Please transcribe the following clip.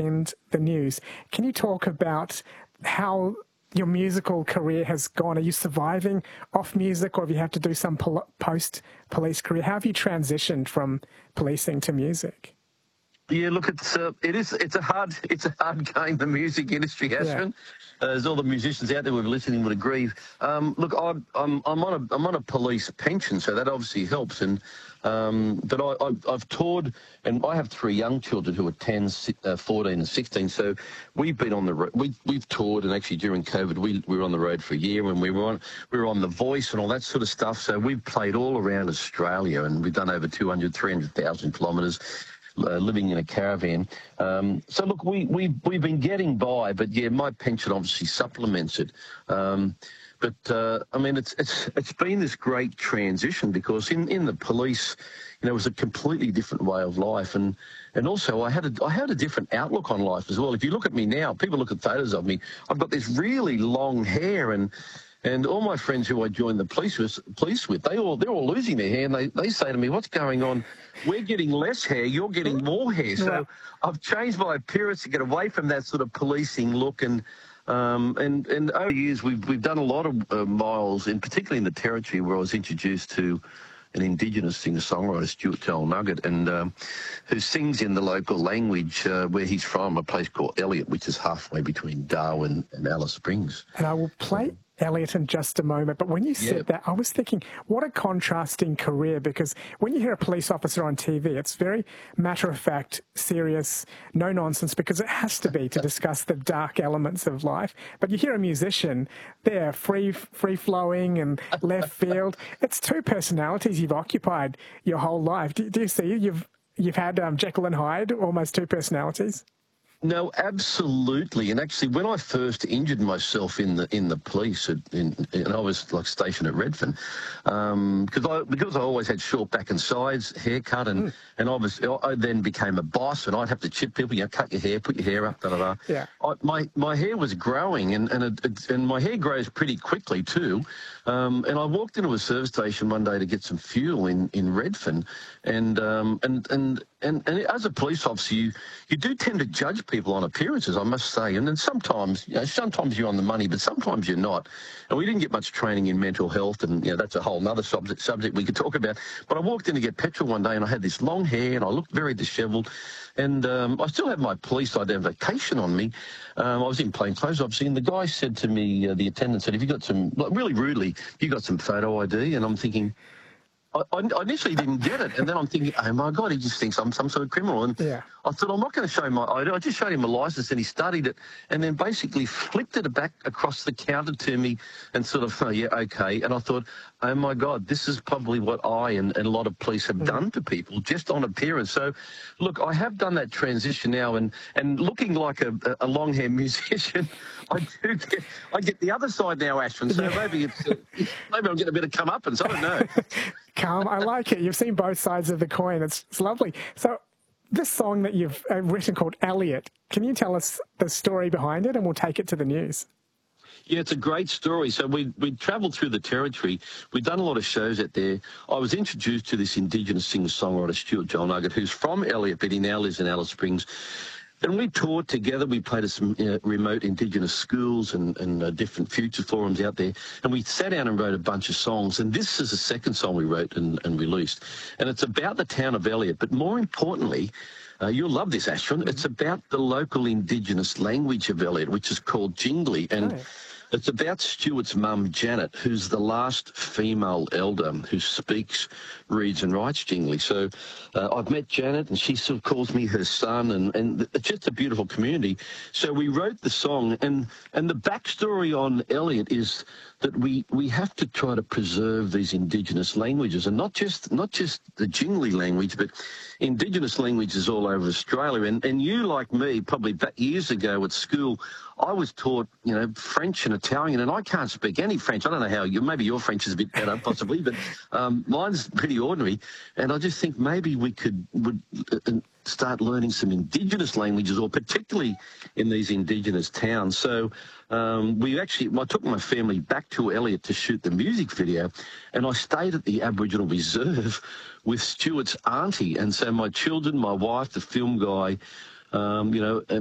end the news. Can you talk about how your musical career has gone? Are you surviving off music, or have you had to do some post-police career? How have you transitioned from policing to music? Yeah, look, it's a hard game, the music industry, Ashwin. As all the musicians out there who are listening would agree. Look, I'm on a police pension, so that obviously helps. And but I've toured, and I have 3 young children who are 10, 14, and 16. So we've been on the road. We've toured, and actually during COVID, we were on the road for a year, and we were on The Voice and all that sort of stuff. So we've played all around Australia, and we've done over 300,000 kilometres. Living in a caravan. So look, we've been getting by, but yeah, my pension obviously supplements it. But I mean, it's been this great transition, because in the police, you know, it was a completely different way of life, and also I had a different outlook on life as well. If you look at me now, people look at photos of me, I've got this really long hair, and all my friends who I joined the police with, they're all losing their hair, and they say to me, "What's going on? We're getting less hair, you're getting more hair." So I've changed my appearance to get away from that sort of policing look, and over the years we've done a lot of miles, and particularly in the Territory, where I was introduced to an Indigenous singer-songwriter, Stuart Joel Nugget, and who sings in the local language where he's from, a place called Elliot, which is halfway between Darwin and Alice Springs. And I will play Elliot in just a moment, but when you said that, I was thinking, what a contrasting career, because when you hear a police officer on TV, it's very matter-of-fact, serious, no nonsense, because it has to be to discuss the dark elements of life. But you hear a musician, they're free-flowing and left field. It's 2 personalities you've occupied your whole life. Do you see you've had Jekyll and Hyde, almost 2 personalities? No, absolutely. And actually, when I first injured myself in the police, and I was like stationed at Redfern, because I always had short back and sides haircut, and I then became a boss, and I'd have to chip people, you know, cut your hair, put your hair up, da da da. Yeah. My hair was growing, and my hair grows pretty quickly too. And I walked into a service station one day to get some fuel in Redfern, and as a police officer, you do tend to judge people on appearances, I must say. And then sometimes you're on the money, but sometimes you're not. And we didn't get much training in mental health, and that's a whole other subject we could talk about. But I walked in to get petrol one day, and I had this long hair, and I looked very dishevelled. And I still had my police identification on me. I was in plain clothes, obviously, and the guy said to me, the attendant said, "Have you got some," like really rudely, "you got some photo ID?" And I'm thinking, I initially didn't get it, and then I'm thinking, oh my God, he just thinks I'm some sort of criminal. And I thought, I'm not going to show him my ID. I just showed him a license, and he studied it, and then basically flipped it back across the counter to me and sort of, "Oh, yeah, okay." And I thought, oh my God, this is probably what I and a lot of police have done to people just on appearance. So, look, I have done that transition now, and looking like a long-hair musician, I get the other side now, Ashwin. So maybe maybe I'm getting a bit of comeuppance. I don't know. Calm, I like it. You've seen both sides of the coin. It's lovely. So this song that you've written called Elliot, can you tell us the story behind it, and we'll take it to the news? Yeah, it's a great story. So we travelled through the Territory. We'd done a lot of shows out there. I was introduced to this Indigenous singer-songwriter, Stuart Joel Nugget, who's from Elliot, but he now lives in Alice Springs. And we toured together. We played at some remote Indigenous schools and different future forums out there. And we sat down and wrote a bunch of songs. And this is the second song we wrote and released. And it's about the town of Elliot. But more importantly, you'll love this, Ashwin. It's about the local Indigenous language of Elliot, which is called Jingli. And it's about Stuart's mum, Janet, who's the last female elder who speaks, reads and writes Jingli. So I've met Janet, and she sort of calls me her son, and it's just a beautiful community. So we wrote the song, and the backstory on Elliot is that we have to try to preserve these Indigenous languages, and not just the Jingli language, but Indigenous languages all over Australia. And you, like me, probably back years ago at school, I was taught, French and Italian, and I can't speak any French. I don't know how maybe your French is a bit better, possibly, but mine's pretty ordinary. And I just think maybe would start learning some Indigenous languages, or particularly in these Indigenous towns. So I took my family back to Elliot to shoot the music video, and I stayed at the Aboriginal Reserve with Stuart's auntie. And so my children, my wife, the film guy,